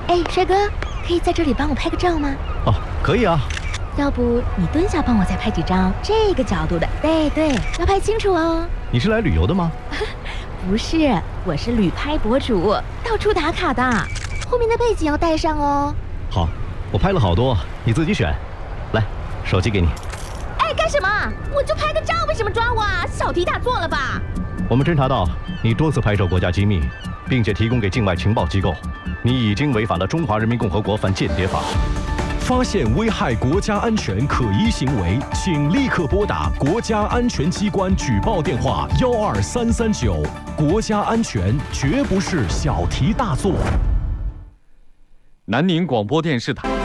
哎，帅哥，可以在这里帮我拍个照吗？ 哦，可以啊。 要不你蹲下帮我再拍几张这个角度的？对，要拍清楚哦。 你是来旅游的吗？ 不是，我是旅拍博主，到处打卡的。后面的背景要带上哦。 好，我拍了好多，你自己选。来，手机给你。 哎，干什么？我就拍个照，为什么抓我啊？小题大做了吧？ 我们侦查到你多次拍摄国家机密，并且提供给境外情报机构，你已经违反了《中华人民共和国反间谍法》。 发现危害国家安全可疑行为，请立刻拨打国家安全机关举报电话12339。国家安全绝不是小题大做。 南宁广播电视台。